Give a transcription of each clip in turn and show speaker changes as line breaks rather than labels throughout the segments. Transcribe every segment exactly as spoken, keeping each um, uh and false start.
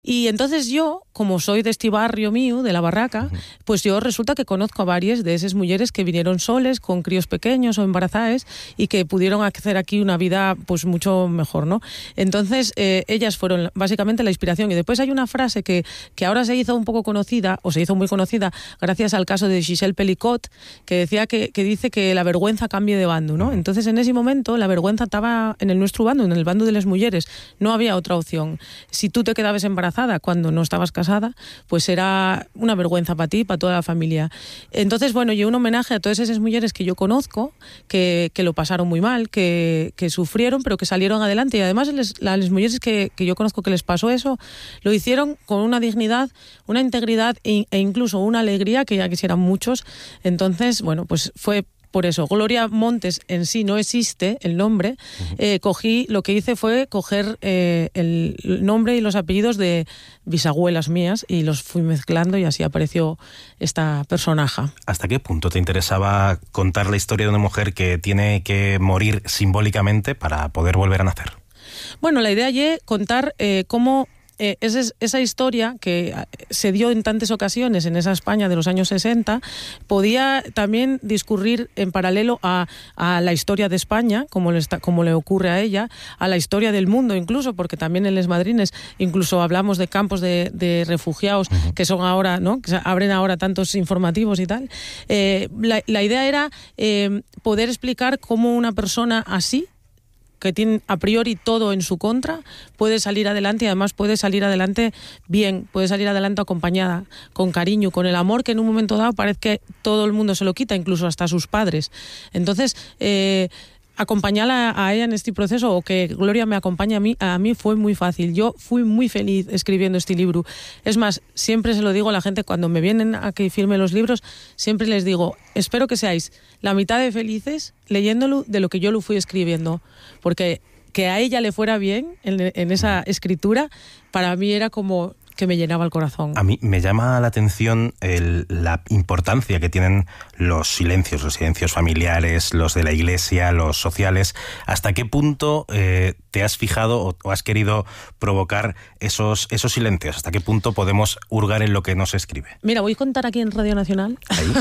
Y entonces yo, como soy de este barrio mío, de la Barraca, uh-huh. pues yo resulta que conozco a varias de esas mujeres que vinieron soles, con críos pequeños o embarazadas, y que pudieron hacer aquí una vida pues mucho mejor, ¿no? Entonces, eh, ellas fueron básicamente la inspiración. Y después hay una frase que, que ahora se hizo un poco conocida, o se hizo muy conocida, gracias al caso de Giselle Pelicot, que decía que, que dice que la vergüenza cambie de bando, ¿no? Entonces, en ese momento, la vergüenza estaba en el nuestro bando, en el bando de las mujeres. No había otra opción. Si tú te quedabas embarazada cuando no estabas casada, pues era una vergüenza para ti, para toda la familia. Entonces, bueno, yo un homenaje a todas esas mujeres que yo conozco, que, que lo pasaron muy mal, que, que sufrieron, pero que salieron adelante. Y además, les, las mujeres que, que yo conozco que les pasó eso, lo hicieron con una dignidad, una integridad e, e incluso una alegría que ya quisieran muchos. Entonces, bueno, pues fue por eso. Gloria Montes en sí no existe, el nombre. Uh-huh. Eh, cogí, lo que hice fue coger eh, el nombre y los apellidos de bisabuelas mías y los fui mezclando y así apareció esta personaje.
¿Hasta qué punto te interesaba contar la historia de una mujer que tiene que morir simbólicamente para poder volver a nacer?
Bueno, la idea es contar eh, cómo Eh, esa, esa historia que se dio en tantas ocasiones en esa España de los años sesenta podía también discurrir en paralelo a, a la historia de España, como le, está, como le ocurre a ella, a la historia del mundo incluso, porque también en Les Madrines incluso hablamos de campos de, de refugiados uh-huh. que son ahora, ¿no? Que abren ahora tantos informativos y tal. Eh, la, la idea era eh, poder explicar cómo una persona así, que tiene a priori todo en su contra, puede salir adelante y además puede salir adelante bien, puede salir adelante acompañada, con cariño, con el amor que en un momento dado parece que todo el mundo se lo quita, incluso hasta sus padres. Entonces, eh, acompañarla a ella en este proceso, o que Gloria me acompañe a mí, a mí fue muy fácil. Yo fui muy feliz escribiendo este libro. Es más, siempre se lo digo a la gente cuando me vienen a que firme los libros, siempre les digo, espero que seáis la mitad de felices leyéndolo de lo que yo lo fui escribiendo, porque que a ella le fuera bien en, en esa escritura, para mí era como que me llenaba el corazón.
A mí me llama la atención el, la importancia que tienen los silencios, los silencios familiares, los de la iglesia, los sociales. ¿Hasta qué punto eh, te has fijado o, o has querido provocar esos, esos silencios? ¿Hasta qué punto podemos hurgar en lo que no se escribe?
Mira, voy a contar aquí en Radio Nacional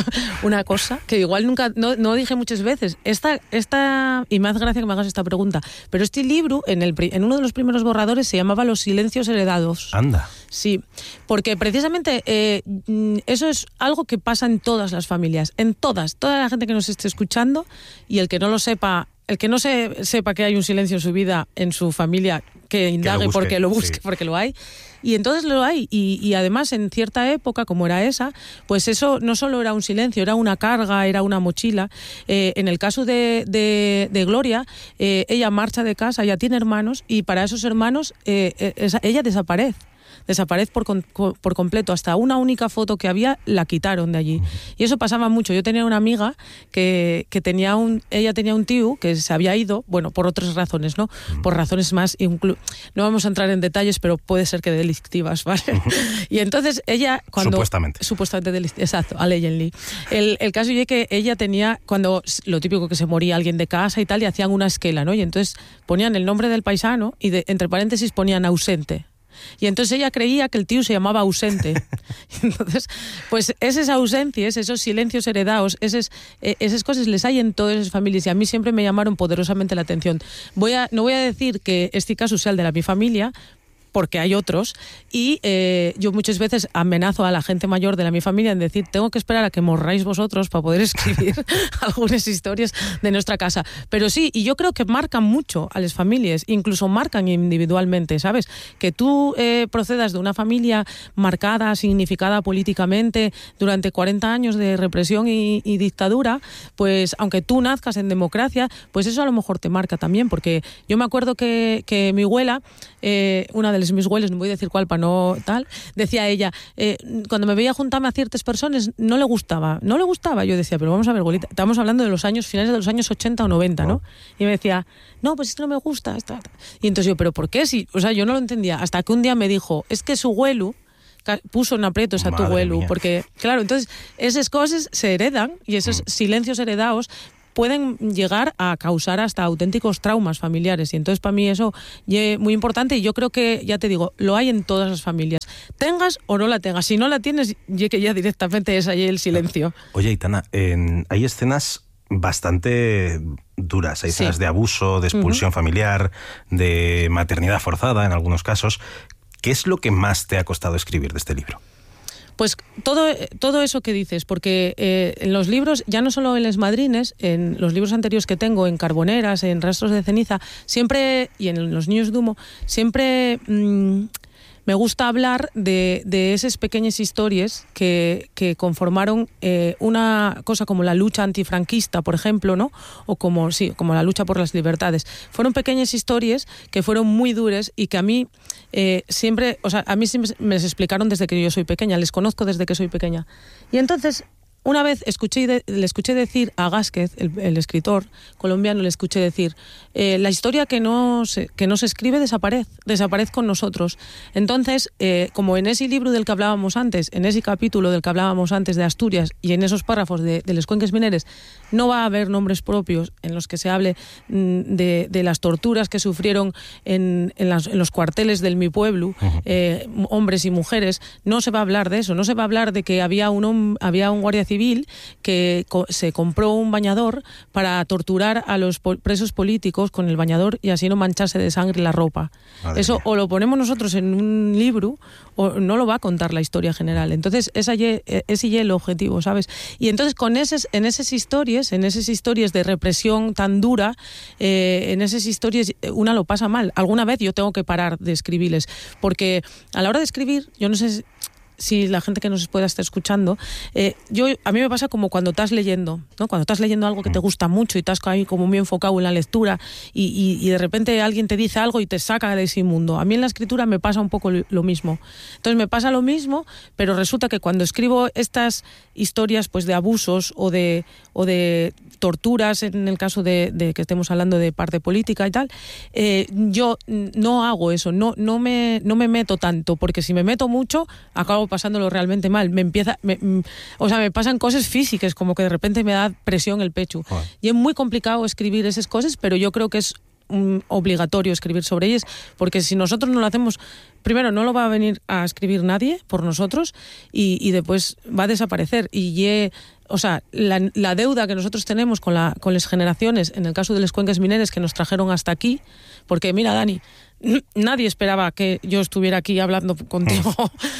una cosa que igual nunca, no, no dije muchas veces. Esta, esta, y me hace gracia que me hagas esta pregunta, pero este libro, en, el, en uno de los primeros borradores, se llamaba Los silencios heredados.
Anda.
Sí, porque precisamente eh, eso es algo que pasa en todas las familias, en todas, toda la gente que nos esté escuchando, y el que no lo sepa, el que no se, sepa que hay un silencio en su vida, en su familia, que indague, que lo porque lo busque, sí. porque lo hay. Y entonces lo hay, y, y además en cierta época, como era esa, pues eso no solo era un silencio, era una carga, era una mochila. Eh, en el caso de, de, de Gloria, eh, ella marcha de casa, ella tiene hermanos, y para esos hermanos eh, esa, ella desaparece. Desaparece por, por completo. Hasta una única foto que había la quitaron de allí. Y eso pasaba mucho. Yo tenía una amiga que, que tenía un, ella tenía un tío que se había ido, bueno, por otras razones, ¿no? Por razones más, inclu- no vamos a entrar en detalles, pero puede ser que delictivas, ¿vale? Y entonces ella, cuando...
Supuestamente.
Supuestamente delictivas, exacto, allegedly. El, el caso es que ella tenía, cuando lo típico que se moría alguien de casa y tal, y hacían una esquela, ¿no? Y entonces ponían el nombre del paisano y de, entre paréntesis ponían ausente. Y entonces ella creía que el tío se llamaba ausente. Entonces, pues esas ausencias, esos silencios heredados, esas, eh, esas cosas les hay en todas las familias, y a mí siempre me llamaron poderosamente la atención. Voy a, no voy a decir que este caso sea el de la mi familia, porque hay otros, y eh, yo muchas veces amenazo a la gente mayor de la mi familia en decir, tengo que esperar a que morráis vosotros para poder escribir algunas historias de nuestra casa. Pero sí, y yo creo que marcan mucho a las familias, incluso marcan individualmente, ¿sabes? Que tú eh, procedas de una familia marcada, significada políticamente durante cuarenta años de represión y, y dictadura, pues aunque tú nazcas en democracia, pues eso a lo mejor te marca también, porque yo me acuerdo que, que mi abuela, eh, una de mis abuelos, no voy a decir cuál para no tal, decía ella, eh, cuando me veía juntarme a ciertas personas no le gustaba, no le gustaba, yo decía, pero vamos a ver, abuelita, estamos hablando de los años, finales de los años ochenta o noventa, ¿no? Y me decía, no, pues es que no me gusta, esta, esta. Y entonces yo, ¿pero por qué? Si, o sea, yo no lo entendía, hasta que un día me dijo, es que su abuelo puso en aprietos a tu abuelo, porque, claro, entonces esas cosas se heredan, y esos mm. silencios heredados pueden llegar a causar hasta auténticos traumas familiares. Y entonces para mí eso es muy importante y yo creo que, ya te digo, lo hay en todas las familias. Tengas o no la tengas. Si no la tienes, ya que ya directamente es ahí el silencio.
Oye, Aitana, en, hay escenas bastante duras, hay escenas sí. de abuso, de expulsión uh-huh. familiar, de maternidad forzada en algunos casos. ¿Qué es lo que más te ha costado escribir de este libro?
Pues todo, todo eso que dices, porque eh, en los libros, ya no solo en Les Madrines, en los libros anteriores que tengo, en Carboneras, en Rastros de Ceniza, siempre, y en Los Niños de Humo, siempre mmm, me gusta hablar de, de esas pequeñas historias que, que conformaron eh, una cosa como la lucha antifranquista, por ejemplo, ¿no? O como, sí, como la lucha por las libertades. Fueron pequeñas historias que fueron muy duras y que a mí eh, siempre, o sea, a mí siempre me les explicaron desde que yo soy pequeña, les conozco desde que soy pequeña. Y entonces, una vez escuché de, le escuché decir a Gásquez, el, el escritor colombiano, le escuché decir, eh, la historia que no se, que no se escribe desaparece, desaparece con nosotros. Entonces, eh, como en ese libro del que hablábamos antes, en ese capítulo del que hablábamos antes de Asturias y en esos párrafos de, de Les Cuenques Mineres, no va a haber nombres propios en los que se hable mm, de, de las torturas que sufrieron en, en, las, en los cuarteles del Mi Pueblo, uh-huh. eh, hombres y mujeres. No se va a hablar de eso, no se va a hablar de que había un, había un guardia civil que co- se compró un bañador para torturar a los po- presos políticos con el bañador y así no mancharse de sangre la ropa. Madre Eso mía. O lo ponemos nosotros en un libro o no lo va a contar la historia general. Entonces esa ye, ese es el objetivo, ¿sabes? Y entonces con esas, en esas historias, en esas historias de represión tan dura, eh, en esas historias una lo pasa mal. Alguna vez yo tengo que parar de escribirles, porque a la hora de escribir, yo no sé si la gente que nos pueda estar escuchando, eh, yo a mí me pasa como cuando estás leyendo, ¿no? Cuando estás leyendo algo que te gusta mucho y estás ahí como muy enfocado en la lectura y, y, y de repente alguien te dice algo y te saca de ese mundo. A mí en la escritura me pasa un poco lo mismo. Entonces me pasa lo mismo, pero resulta que cuando escribo estas historias pues de abusos o de, o de torturas, en el caso de, de que estemos hablando de parte política y tal, eh, yo no hago eso, no, no, me, no me meto tanto, porque si me meto mucho, acabo pasándolo realmente mal. Me empieza, me, o sea, me pasan cosas físicas, como que de repente me da presión el pecho. Joder. Y es muy complicado escribir esas cosas, pero yo creo que es um, obligatorio escribir sobre ellas, porque si nosotros no lo hacemos, primero no lo va a venir a escribir nadie por nosotros y, y después va a desaparecer. Y ye, o sea, la, la deuda que nosotros tenemos con, la, con las generaciones, en el caso de Les Cuenques Mineres, que nos trajeron hasta aquí, porque mira, Dani, nadie esperaba que yo estuviera aquí hablando contigo,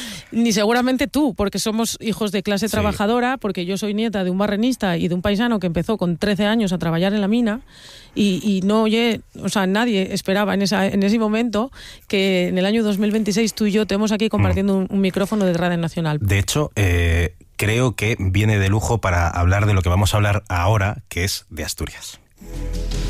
ni seguramente tú, porque somos hijos de clase sí. trabajadora, porque yo soy nieta de un barrenista y de un paisano que empezó con trece años a trabajar en la mina y, y no, oye, o sea, nadie esperaba en, esa, en ese momento que en el año dos mil veintiséis tú y yo estemos aquí compartiendo mm. un, un micrófono de Radio Nacional.
De hecho, eh, creo que viene de lujo para hablar de lo que vamos a hablar ahora, que es de Asturias.